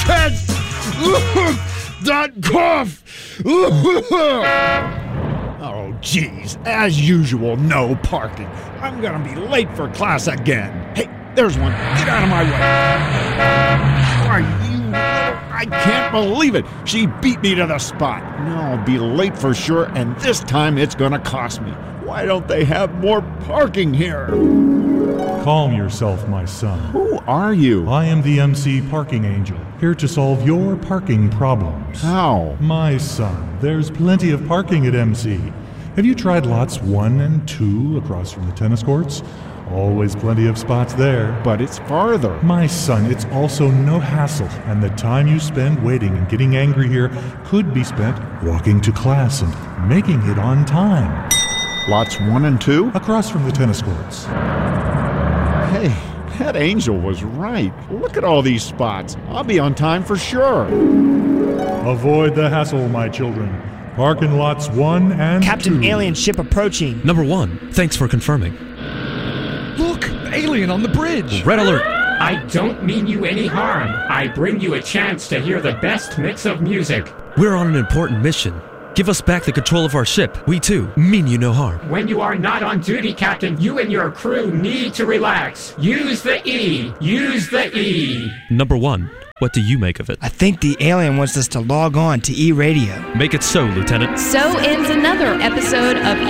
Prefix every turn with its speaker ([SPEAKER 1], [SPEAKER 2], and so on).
[SPEAKER 1] can't. That cough. Oh, geez. As usual, no parking. I'm gonna be late for class again. Hey, there's one. Get out of my way. Are you... I can't believe it. She beat me to the spot. Now I'll be late for sure, and this time it's gonna cost me. Why don't they have more parking here?
[SPEAKER 2] Calm yourself, my son.
[SPEAKER 1] Who are you?
[SPEAKER 2] I am the MC Parking Angel, here to solve your parking problems.
[SPEAKER 1] How?
[SPEAKER 2] My son, there's plenty of parking at MC. Have you tried lots 1 and 2 across from the tennis courts? Always plenty of spots there.
[SPEAKER 1] But it's farther.
[SPEAKER 2] My son, it's also no hassle, and the time you spend waiting and getting angry here could be spent walking to class and making it on time.
[SPEAKER 1] Lots 1 and 2?
[SPEAKER 2] Across from the tennis courts.
[SPEAKER 1] Hey, that angel was right. Look at all these spots. I'll be on time for sure.
[SPEAKER 2] Avoid the hassle, my children. Park in lots 1 and 2.
[SPEAKER 3] Captain Alien ship approaching.
[SPEAKER 4] Number 1, thanks for confirming.
[SPEAKER 5] Look! Alien on the bridge!
[SPEAKER 4] Red alert!
[SPEAKER 6] I don't mean you any harm. I bring you a chance to hear the best mix of music.
[SPEAKER 4] We're on an important mission. Give us back the control of our ship. We, too, mean you no harm.
[SPEAKER 6] When you are not on duty, Captain, you and your crew need to relax. Use the E. Use the E.
[SPEAKER 4] Number 1, what do you make of it?
[SPEAKER 3] I think the alien wants us to log on to E-Radio.
[SPEAKER 4] Make it so, Lieutenant.
[SPEAKER 7] So ends another episode of